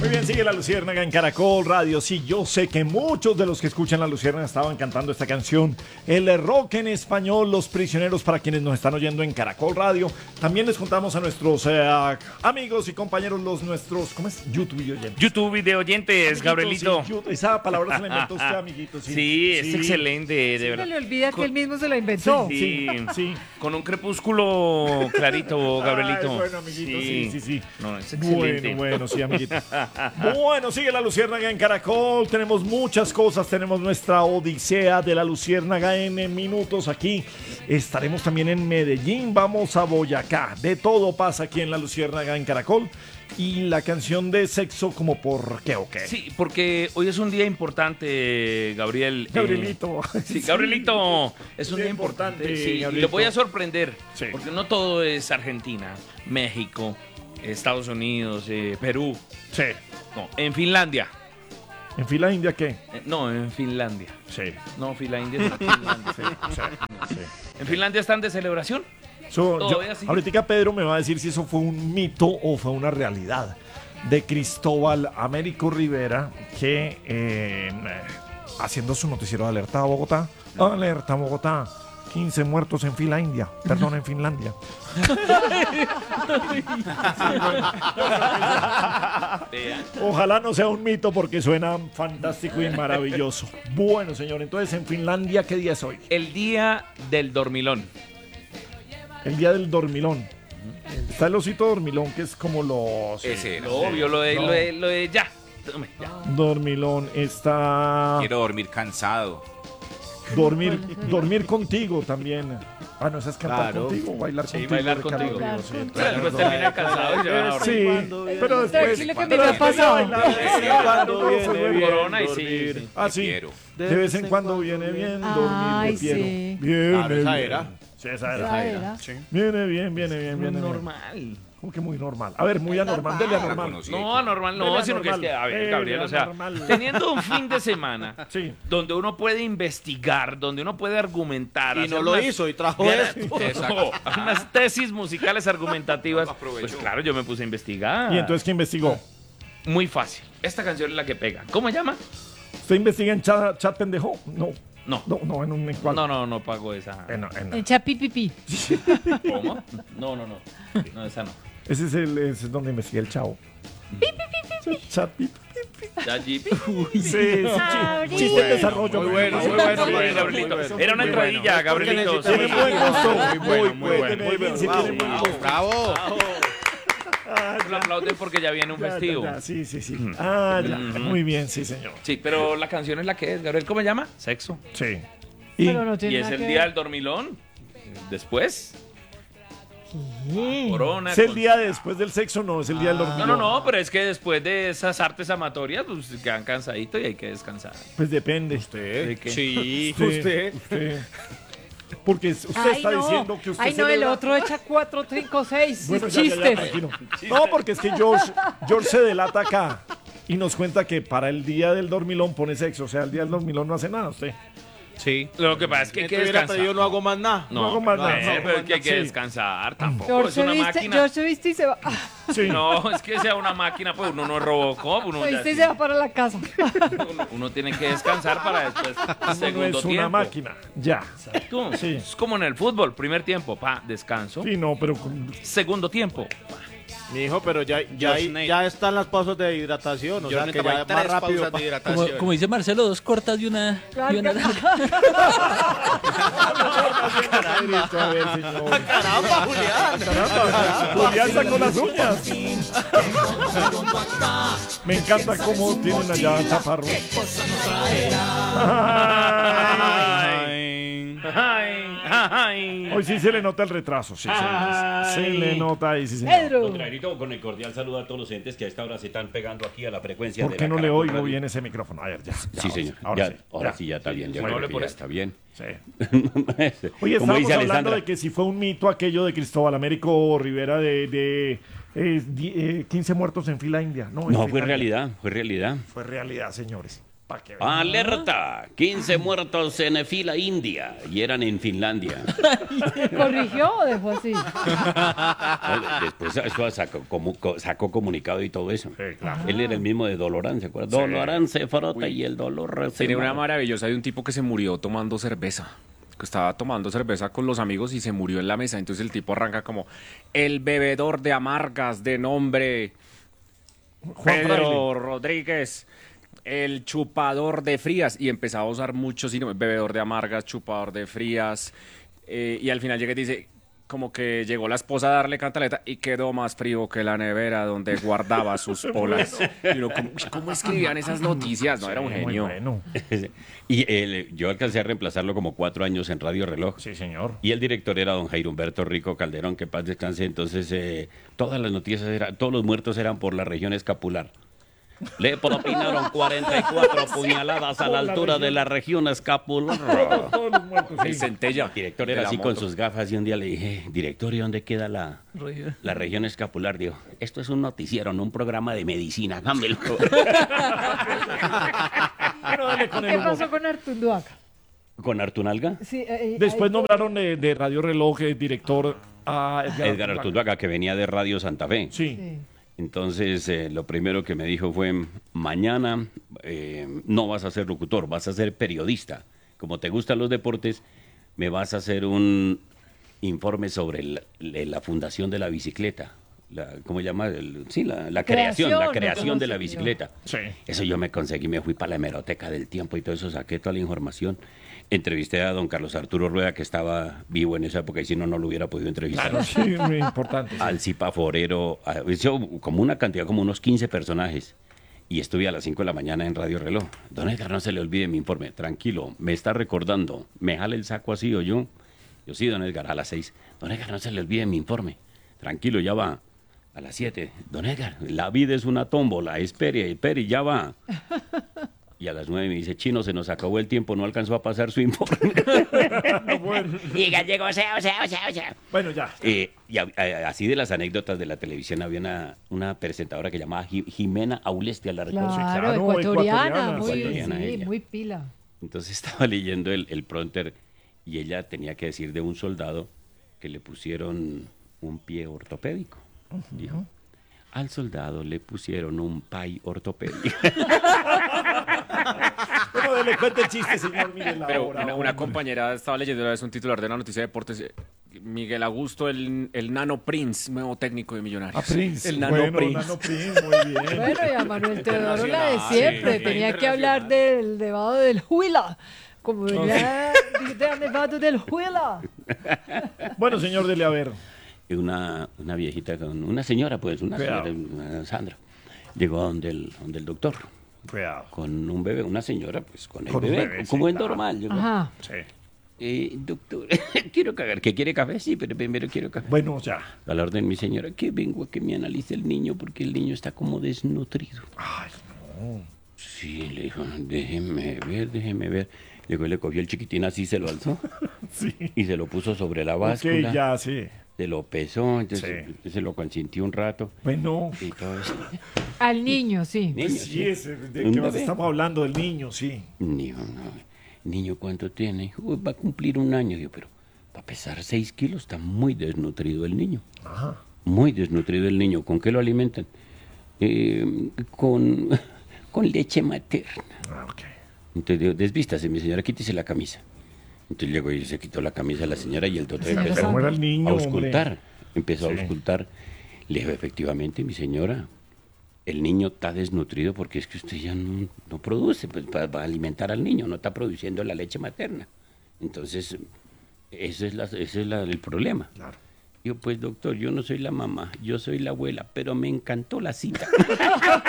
Muy bien, sigue La Luciérnaga en Caracol Radio. Sí, yo sé que muchos de los que escuchan La Luciérnaga estaban cantando esta canción. El rock en español, Los Prisioneros, para quienes nos están oyendo en Caracol Radio. También les contamos a nuestros amigos y compañeros, nuestros, ¿cómo es? YouTube y oyentes. YouTube video oyentes, Gabrielito. Sí, esa palabra se la inventó usted, amiguito. Sí, es excelente, de verdad. Se le olvida que él mismo se la inventó. Sí. Con un crepúsculo clarito, Gabrielito. Ay, bueno, amiguito, sí. No, es excelente. Bueno, sí, amiguito. Bueno, sigue La Luciérnaga en Caracol. Tenemos muchas cosas. Tenemos nuestra odisea de La Luciérnaga en minutos aquí. Estaremos también en Medellín. Vamos a Boyacá. De todo pasa aquí en La Luciérnaga en Caracol. Y la canción de Sexo, como por qué o qué. Sí, porque hoy es un día importante, Gabriel. Gabrielito. Sí, Gabrielito. Es un día importante. Sí, y le voy a sorprender. Sí. Porque no todo es Argentina, México, Estados Unidos, Perú. Sí. No, en Finlandia. ¿En fila india qué? No, en Finlandia. Sí. No, Finlandia es Finlandia. Sí. En Finlandia están de celebración. Todavía sí. Ahorita Pedro me va a decir si eso fue un mito o fue una realidad de Cristóbal Américo Rivera, que haciendo su noticiero de Alerta Bogotá, Alerta Bogotá, 15 muertos en fila india, perdón, en Finlandia. Ojalá no sea un mito porque suena fantástico y maravilloso. Bueno, señor, entonces en Finlandia, ¿qué día es hoy? El día del dormilón. El día del dormilón. Está el osito dormilón, que es como los... Ese era. Lo obvio, lo de ya. Tome, ya. Dormilón está... Quiero dormir cansado. Dormir contigo también. Ah, no, esa es cantar Claro. contigo, bailar contigo. bailar Ricardo contigo. Ríos, sí. Después termina cansado y se van a dormir. Sí, pero después... Tranquilo que me ha pasado. Cuando viene Corona y sí. Ah, sí. Quiero. De vez en cuando viene bien dormir. Ay, de Piero. sí. Viene Claro, esa bien. era. Sí, esa Esa era. era. Viene bien. Normal. Como que muy normal. A ver, muy anormal. Dele anormal. Conocí. No, normal no, Dele sino que es anormal. que, a ver, Gabriel, o sea, Anormal. teniendo un fin de semana Sí. donde uno puede investigar, donde uno puede argumentar. Y hacer no lo unas- hizo y trajo Gran- esto. Exacto. unas tesis musicales argumentativas. Aprovechó. Pues claro, yo me puse a investigar. ¿Y entonces qué investigó? Muy fácil. Esta canción es la que pega. ¿Cómo se llama? ¿Usted investiga en chat pendejo? No. No. No, en un... ¿en cuál? No pago esa. En Chapipipi. ¿Cómo? No. No, esa no. Ese es donde investiga el chavo. Chat pip. Ya, Jeep. Sí, chiste en desarrollo. Muy bueno, muy Muy bueno, bien, Gabrielito. muy bueno. Era una entradilla, Gabrielito. Sí. Tiene buen gusto. Muy bueno. Sí, tiene buen gusto. Bravo. Lo aplauden porque ya viene un festivo. Ya. Sí. Ah, ya. Muy bien, sí, señor. Sí, pero la canción es la que es, Gabriel. ¿Cómo se llama? Sexo. Sí. Y Pero no tiene Y es nada el que día ver. del dormilón. Después. Corona. es el con- día después del sexo, no, es el día del dormilón. No, pero es que después de esas artes amatorias, pues quedan cansaditos y hay que descansar. Pues depende. ¿De qué? Sí, Usted. Porque usted Ay, está no. diciendo que usted Ay, no, el celebra- otro echa 4, 5, 6 Bueno, ya, chistes. tranquilo. No, porque es que George se delata acá y nos cuenta que para el día del dormilón pone sexo. O sea, el día del dormilón no hace nada usted. Sí. Lo que pasa es que hay que hubiera descansar. pedido no hago más nada. No hago más nada. Pero es que hay que Sí. descansar tampoco. George Es se una viste, máquina. George se viste y se va. Sí. No, es que sea una máquina, pues uno no es Robocop. Uno, Se ya viste y sí- se va para la casa. uno tiene que descansar para después. No Segundo es una tiempo. máquina. Ya. Exacto. Sí. Es como en el fútbol. Primer tiempo, descanso. Sí, no, pero Segundo tiempo. Mi hijo, pero ya están las pausas de hidratación. O Yo sea, que ya necesito más 3 rápido. pausas de hidratación. Como dice Marcelo, 2 cortas y una larga. a ver, señor. Caramba, Julián. Julián sacó las uñas. Me encanta cómo tienen allá Chaparro. Hoy sí se le nota el retraso, sí, señores. Se le nota ahí, sí, señor. Pedro. Contrarito, con el cordial saludo a todos los entes que a esta hora se están pegando aquí a la frecuencia ¿Por de qué la no le Caracol oigo Radio. bien ese micrófono? A ver, ya. Sí, señor. Ahora Ahora sí, ya está bien. Ya No creo hable que por ya esto. está bien. Sí. Como Oye, estábamos dice hablando Alessandra. de que si fue un mito aquello de Cristóbal Américo Rivera de 15 muertos en fila india. No, en No, fila fue india. realidad, fue realidad. Fue realidad, señores. Pa' que vean. Alerta, 15 muertos en fila india y eran en Finlandia. ¿Corrigió o dejó así? Después eso sacó comunicado y todo eso. Sí, claro. Él era el mismo de Dolorán, ¿se acuerdan? Dolorán se frota y el dolor se Tiene una mata. maravillosa de un tipo que se murió tomando cerveza. Que estaba tomando cerveza con los amigos y se murió en la mesa. Entonces el tipo arranca como el bebedor de amargas de nombre Juan Pedro Fraile. Rodríguez, el chupador de frías. Y empezaba a usar muchos sinónimos, bebedor de amargas, chupador de frías. Y al final llega y dice, como que llegó la esposa a darle cantaleta y quedó más frío que la nevera donde guardaba sus polas. Y uno, ¿cómo escribían esas noticias? No, era un Muy genio. bueno. Y yo alcancé a reemplazarlo como 4 años en Radio Reloj. Sí, señor. Y el director era don Jairo Humberto Rico Calderón, que paz descanse. Entonces, todas las noticias todos los muertos eran por la región escapular. Le propinaron 44 puñaladas a la altura de la región escapular. Todos los muertos, sí. El centella. El director de era la así con moto. sus gafas y un día le dije, director, ¿y dónde queda la región escapular? Digo, esto es un noticiero, no un programa de medicina, cámbialo. Bueno, dale con el ¿Qué humor. pasó con Artunduaca? ¿Con Artunalga? Sí, Después nombraron de Radio Reloj director a Edgar Artunduaga, que venía de Radio Santa Fe. Sí. Sí. Entonces, lo primero que me dijo fue, mañana no vas a ser locutor, vas a ser periodista. Como te gustan los deportes, me vas a hacer un informe sobre la fundación de la bicicleta. ¿Cómo se llama? La creación de la bicicleta. Sí. Eso yo me conseguí, me fui para la hemeroteca del tiempo y todo eso, saqué toda la información. Entrevisté a don Carlos Arturo Rueda, que estaba vivo en esa época, y si no, no lo hubiera podido entrevistar. Claro, sí, muy importante. Sí. Al Zipa Forero, como una cantidad, como unos 15 personajes. Y estuve a las 5 de la mañana en Radio Reloj. Don Edgar, no se le olvide mi informe. Tranquilo, me está recordando. ¿Me jala el saco así o yo? Yo sí, don Edgar, a las 6. Don Edgar, no se le olvide mi informe. Tranquilo, ya va. A las 7. Don Edgar, la vida es una tómbola. Espere, ya va. Y a las 9 me dice, Chino, se nos acabó el tiempo, no alcanzó a pasar su informe. Bueno. Y gallego, o sea. Bueno, ya. Así de las anécdotas de la televisión, había una presentadora que llamaba Jimena Aulestia, la recuerdo. Claro, claro, ecuatoriana, ecuatoriana sí, ella. muy pila. Entonces estaba leyendo el prompter y ella tenía que decir de un soldado que le pusieron un pie ortopédico. Dijo, al soldado le pusieron un pay ortopédico. Bueno, le cuente el chiste, señor Miguel. Pero ahora, una compañera estaba leyendo una vez un titular de la noticia de deportes. Miguel Augusto, el Nano Prince, nuevo técnico de Millonarios. A Prince. El Nano Bueno, Prince. Nano Prince, muy bien. Bueno, y a Manuel Teodoro la de siempre. sí, Tenía que hablar del nevado del Huila. Como ya del nevado del Huila. Bueno, señor, dele a ver. Una viejita, una señora, pues, una Cuidado. señora, Sandra, llegó donde el doctor Cuidado. con un bebé, una señora, pues, con el Con un bebé, bebé, sí, como es claro. normal. Llegó. Ajá. Sí. Doctor, quiero cagar. ¿Que quiere café? Sí, pero primero quiero café. Bueno, ya. A la orden, mi señora, que vengo a que me analice el niño porque el niño está como desnutrido. Ay, no. Sí, le dijo, déjeme ver. Luego le cogió el chiquitín así, se lo alzó Sí. y se lo puso sobre la Ok, báscula. ya, sí. Se lo pesó, entonces Sí. se lo consintió un rato Bueno. y todo eso. Al niño, sí. Niño, Sí, sí. ese, ¿de Un qué más bebé. estamos hablando? Del niño, sí. Niño, niño, ¿cuánto tiene? Uy, va a cumplir 1 año. Digo, pero va a pesar 6 kilos, está muy desnutrido el niño. Ajá. Muy desnutrido el niño. ¿Con qué lo alimentan? Con leche materna. Ah, ok. Entonces digo, desvístase, mi señora, quítese la camisa. Entonces llegó y se quitó la camisa a la señora y el doctor Señora empezó ¿Cómo era el niño, a auscultar. Empezó Sí. a auscultar. Le dijo, efectivamente, mi señora, el niño está desnutrido porque es que usted ya no produce pues, para alimentar al niño, no está produciendo la leche materna. Entonces, ese es el problema. Claro. Yo, pues, doctor, yo no soy la mamá, yo soy la abuela, pero me encantó la cita.